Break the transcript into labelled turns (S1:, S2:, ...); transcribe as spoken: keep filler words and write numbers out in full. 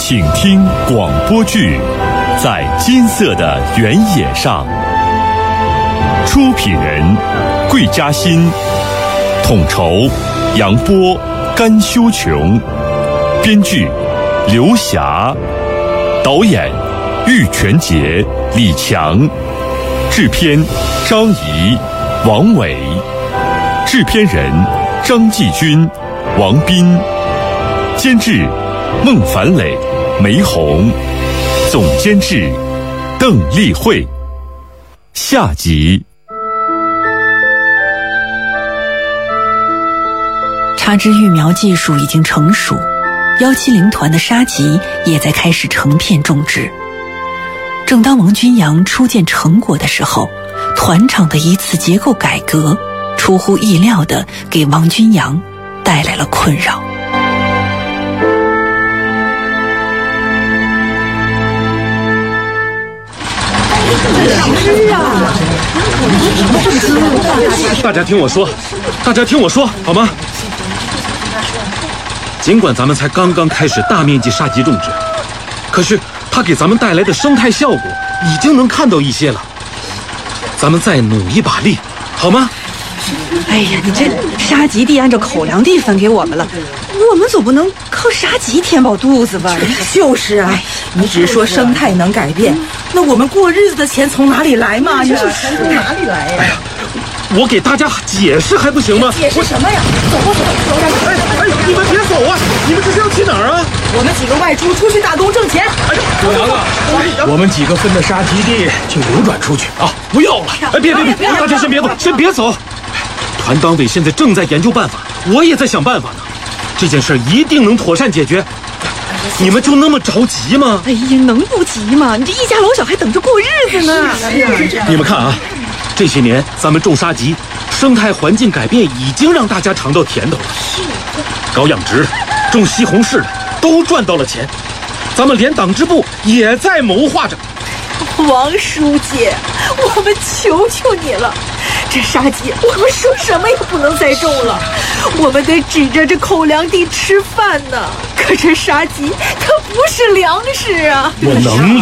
S1: 请听广播剧《在金色的原野上》，出品人桂嘉欣，统筹杨波、甘修琼，编剧刘霞，导演玉泉杰、李强，制片张怡、王伟，制片人张继军、王斌，监制孟凡磊、梅红，总监制邓丽慧。下集。
S2: 插枝育苗技术已经成熟，一七零团的沙棘也在开始成片种植。正当王君阳初见成果的时候，团场的一次结构改革出乎意料地给王君阳带来了困扰。
S3: 大家听我说，大家听我说，好吗？尽管咱们才刚刚开始大面积沙棘种植，可是它给咱们带来的生态效果已经能看到一些了。咱们再努一把力，好吗？
S4: 哎呀，你这沙棘地按照口粮地分给我们了，我们总不能靠沙棘填饱肚子吧？
S5: 就是啊，你只说生态能改变，那我们过日子的钱从哪里来嘛？你说从哪里来呀？
S3: 哎呀，我给大家解释还不行吗？
S5: 解释什么呀？走吧走吧走吧！
S3: 哎哎，你们别走啊！你们这是要去哪儿啊？
S5: 我们几个外出出去打工挣钱。
S3: 哎呀，九阳啊，我们几个分的沙棘地就流转出去啊！不要了！哎，别别别，大家先别走，先别走。团党委现在正在研究办法，我也在想办法呢。这件事一定能妥善解决。你们就那么着急吗？
S4: 哎呀，能不急吗？你这一家老小还等着过日子呢。
S3: 你们看啊，这些年咱们种沙棘，生态环境改变已经让大家尝到甜头了。搞养殖、种西红柿的都赚到了钱，咱们连党支部也在谋划着。
S4: 王书记，我们求求你了，这沙棘我们说什么也不能再种了，我们得指着这口粮地吃饭呢。可这沙棘它不是粮食啊！
S3: 我能